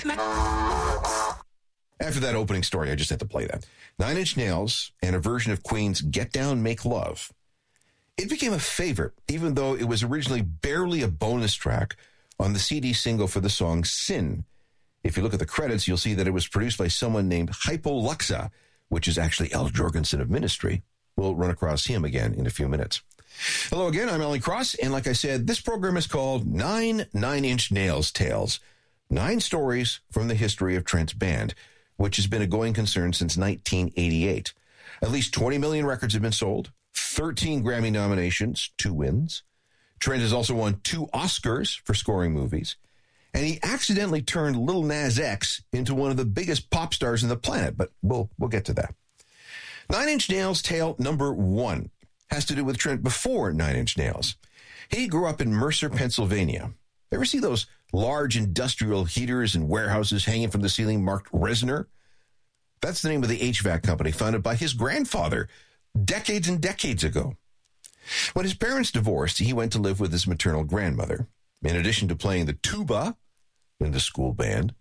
After that opening story, I just had to play that. Nine Inch Nails and a version of Queen's Get Down, Make Love. It became a favorite, even though it was originally barely a bonus track on the CD single for the song Sin. If you look at the credits, you'll see that it was produced by someone named Hypo Luxa, which is actually Al Jorgensen of Ministry. We'll run across him again in a few minutes. Hello again, I'm Alan Cross, and like I said, this program is called Nine Inch Nails Tales. 9 stories from the history of Trent's band, which has been a going concern since 1988. At least 20 million records have been sold, 13 Grammy nominations, 2 wins. Trent has also won 2 Oscars for scoring movies, and he accidentally turned Lil Nas X into one of the biggest pop stars on the planet, but we'll get to that. Nine Inch Nails tale number 1 has to do with Trent before Nine Inch Nails. He grew up in Mercer, Pennsylvania. Ever see those large industrial heaters and warehouses hanging from the ceiling marked Resner? That's the name of the HVAC company founded by his grandfather decades and decades ago. When his parents divorced, he went to live with his maternal grandmother. In addition to playing the tuba in the school band,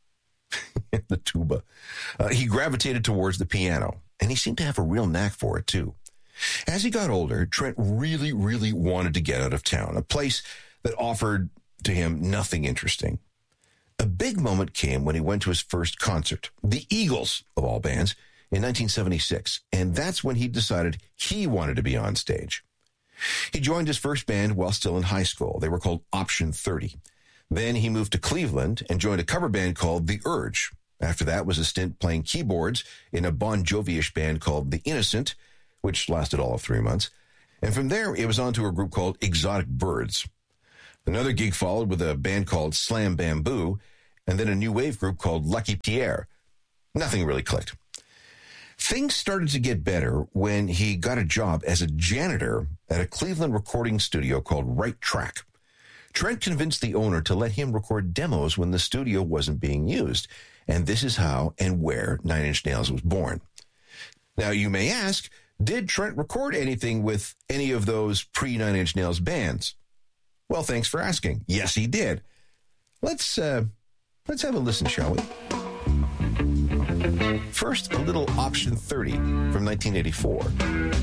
the tuba, he gravitated towards the piano, and he seemed to have a real knack for it, too. As he got older, Trent really, really wanted to get out of town, a place that offered to him nothing interesting. A big moment came when he went to his first concert, the Eagles, of all bands, in 1976, and that's when he decided he wanted to be on stage. He joined his first band while still in high school. They were called Option 30. Then he moved to Cleveland and joined a cover band called The Urge. After that was a stint playing keyboards in a Bon Jovi-ish band called The Innocent, which lasted all of 3 months. And from there, it was on to a group called Exotic Birds. Another gig followed with a band called Slam Bamboo, and then a new wave group called Lucky Pierre. Nothing really clicked. Things started to get better when he got a job as a janitor at a Cleveland recording studio called Right Track. Trent convinced the owner to let him record demos when the studio wasn't being used, and this is how and where Nine Inch Nails was born. Now, you may ask, did Trent record anything with any of those pre-Nine Inch Nails bands? Well, thanks for asking. Yes, he did. Let's have a listen, shall we? First, a little Option 30 from 1984.